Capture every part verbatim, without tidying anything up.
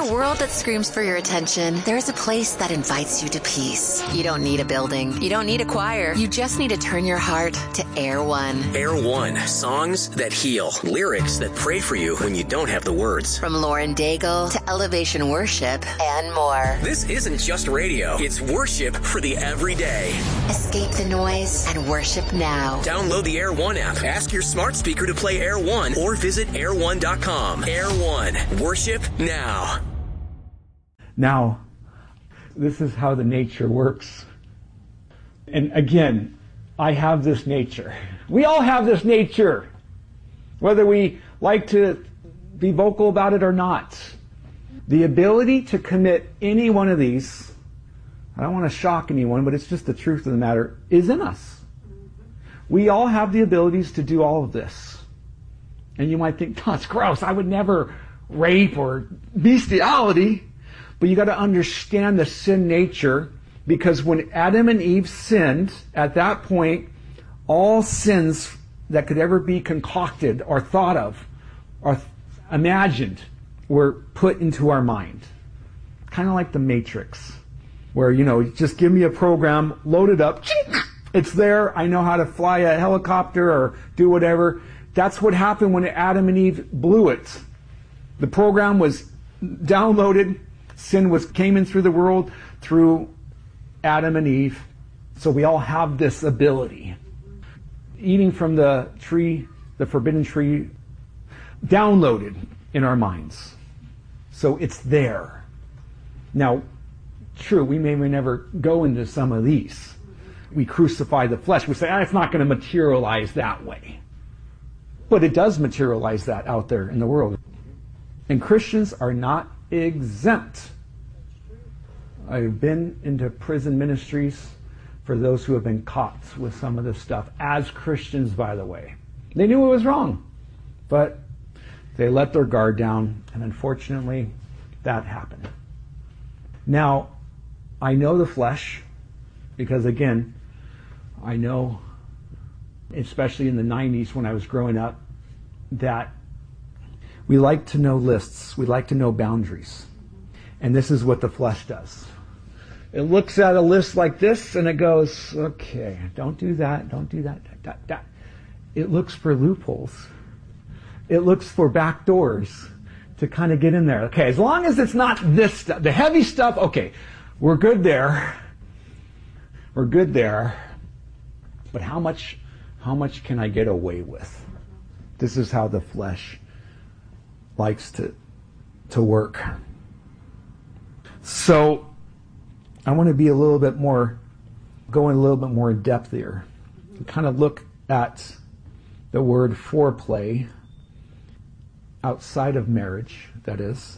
a world that screams for your attention, there's a place that invites you to peace. You don't need a building. You don't need a choir. You just need to turn your heart to Air One. Air One. Songs that heal. Lyrics that pray for you when you don't have the words. From Lauren Daigle to Elevation Worship and more. This isn't just radio. It's worship for the everyday. Escape the noise and worship now. Download the Air One app. Ask your smart speaker to play Air One or visit air one dot com. Air One. Worship now. Now, this is how the nature works. And again, I have this nature. We all have this nature, whether we like to be vocal about it or not. The ability to commit any one of these, I don't want to shock anyone, but it's just the truth of the matter, is in us. We all have the abilities to do all of this. And you might think, oh, it's gross. I would never rape or bestiality. But you got to understand the sin nature, because when Adam and Eve sinned, at that point, all sins that could ever be concocted or thought of or imagined were put into our mind. Kind of like the Matrix, where, you know, just give me a program, load it up, it's there, I know how to fly a helicopter or do whatever. That's what happened when Adam and Eve blew it. The program was downloaded. Sin was came in through the world through Adam and Eve. So we all have this ability. Eating from the tree, the forbidden tree, downloaded in our minds. So it's there. Now, true, we may, may never go into some of these. We crucify the flesh. We say, ah, it's not going to materialize that way. But it does materialize that out there in the world. And Christians are not exempt. I've been into prison ministries for those who have been caught with some of this stuff, as Christians, by the way. They knew it was wrong, but they let their guard down, and unfortunately, that happened. Now, I know the flesh, because again, I know, especially in the nineties when I was growing up, that we like to know lists. We like to know boundaries. And this is what the flesh does. It looks at a list like this and it goes, okay, don't do that, don't do that. Da, da, da. It looks for loopholes. It looks for back doors to kind of get in there. Okay, as long as it's not this stuff, the heavy stuff, okay, we're good there. We're good there. But how much, how much can I get away with? This is how the flesh likes to, to work. So, I want to be a little bit more, going a little bit more in depth here. Kind of look at the word foreplay outside of marriage, that is,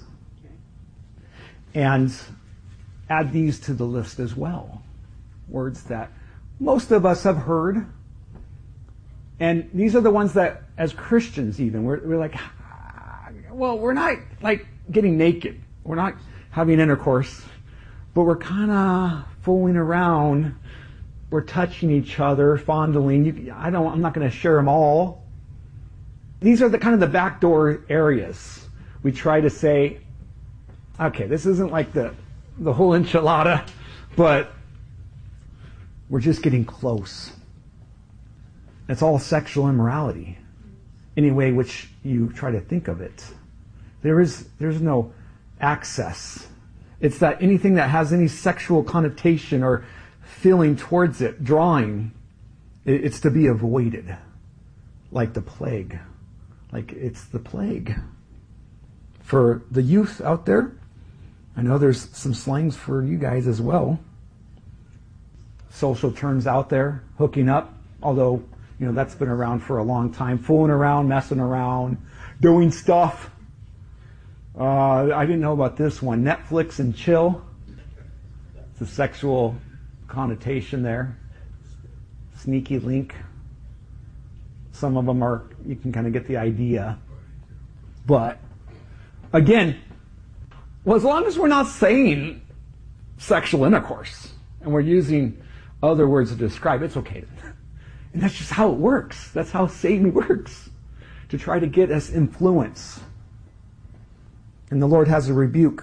and add these to the list as well. Words that most of us have heard, and these are the ones that, as Christians even, we're, we're like, ah, well, we're not like getting naked. We're not having intercourse, but we're kind of fooling around. We're touching each other, fondling. You, I don't. I'm not going to share them all. These are the kind of the backdoor areas. We try to say, okay, this isn't like the the whole enchilada, but we're just getting close. It's all sexual immorality, any way which you try to think of it. There is there's no access. It's that anything that has any sexual connotation or feeling towards it, drawing, it's to be avoided. Like the plague. Like it's the plague. For the youth out there, I know there's some slangs for you guys as well. Social terms out there, hooking up, although, you know, that's been around for a long time. Fooling around, messing around, doing stuff. Uh, I didn't know about this one. Netflix and chill. It's a sexual connotation there. Sneaky link. Some of them are, you can kind of get the idea. But, again, well, as long as we're not saying sexual intercourse, and we're using other words to describe, it's okay. And that's just how it works. That's how Satan works. To try to get us influence. And the Lord has a rebuke